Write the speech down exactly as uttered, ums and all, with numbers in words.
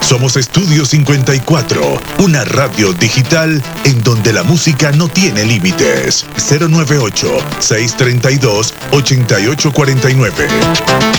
Somos Estudio cincuenta y cuatro, una radio digital en donde la música no tiene límites. cero nueve ocho, seis tres dos, ocho ocho cuatro nueve.